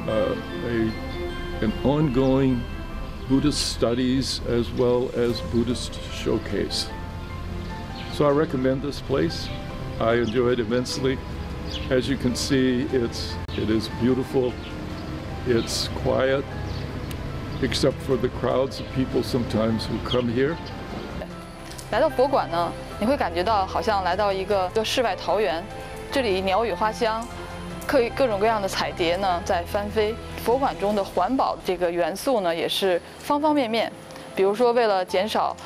an ongoing Buddhist studies as well as Buddhist showcase. So I recommend this place. I enjoy it immensely. As you can see, it is beautiful. It's quiet, except for the crowds of people sometimes who come here. 来到佛馆呢，你会感觉到好像来到一个世外桃源，这里鸟语花香，各种各样的彩蝶呢在翻飞。佛馆中的环保这个元素呢，也是方方面面。比如说，为了减少